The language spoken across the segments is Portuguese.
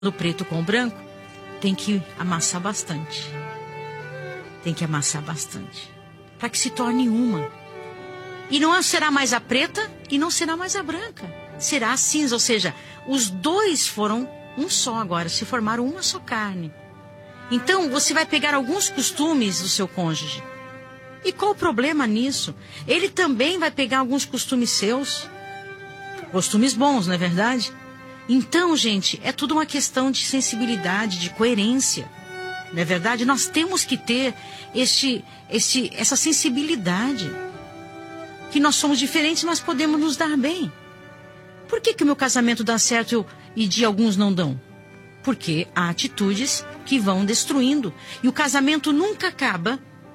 do preto com o branco, tem que amassar bastante. Tem que amassar bastante. Para que se torne uma. E não será mais a preta e não será mais a branca. Será a cinza, ou seja, os dois foram um só agora, se formaram uma só carne. Então, você vai pegar alguns costumes do seu cônjuge. E qual o problema nisso? Ele também vai pegar alguns costumes seus. Costumes bons, não é verdade? Então, gente, é tudo uma questão de sensibilidade, de coerência. Não é verdade? Nós temos que ter essa sensibilidade. Que nós somos diferentes, mas podemos nos dar bem. Por que o meu casamento dá certo e de alguns não dão? Porque há atitudes que vão destruindo. E o casamento nunca acaba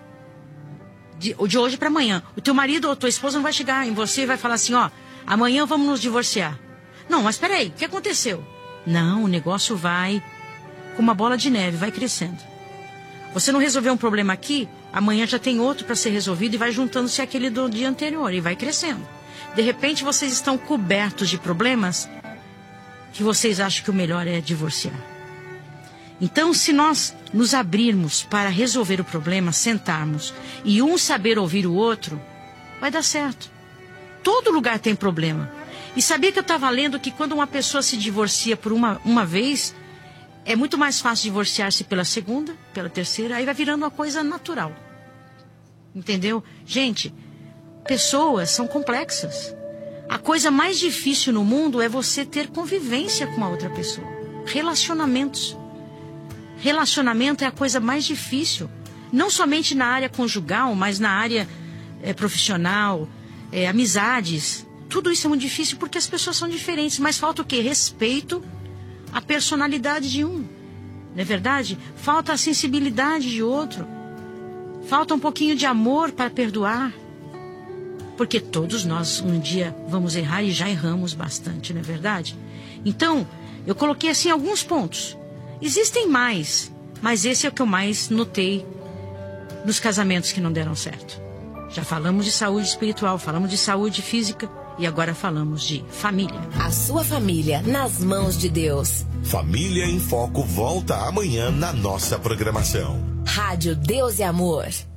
de hoje para amanhã. O teu marido ou tua esposa não vai chegar em você e vai falar assim, ó, amanhã vamos nos divorciar. Não, mas peraí, o que aconteceu? Não, o negócio vai com uma bola de neve, vai crescendo. Você não resolveu um problema aqui, amanhã já tem outro para ser resolvido e vai juntando-se aquele do dia anterior e vai crescendo. De repente vocês estão cobertos de problemas que vocês acham que o melhor é divorciar. Então, se nós nos abrirmos para resolver o problema, sentarmos e um saber ouvir o outro, vai dar certo. Todo lugar tem problema. E sabia que eu estava lendo que quando uma pessoa se divorcia por uma vez, é muito mais fácil divorciar-se pela segunda, pela terceira, aí vai virando uma coisa natural. Entendeu? Gente, pessoas são complexas. A coisa mais difícil no mundo é você ter convivência com a outra pessoa. Relacionamentos. Relacionamento é a coisa mais difícil. Não somente na área conjugal, mas na área profissional, amizades. Tudo isso é muito difícil porque as pessoas são diferentes. Mas falta o quê? Respeito à personalidade de um. Não é verdade? Falta a sensibilidade de outro. Falta um pouquinho de amor para perdoar. Porque todos nós um dia vamos errar e já erramos bastante, não é verdade? Então, eu coloquei assim alguns pontos. Existem mais, mas esse é o que eu mais notei nos casamentos que não deram certo. Já falamos de saúde espiritual, falamos de saúde física e agora falamos de família. A sua família nas mãos de Deus. Família em Foco volta amanhã na nossa programação. Rádio Deus e Amor.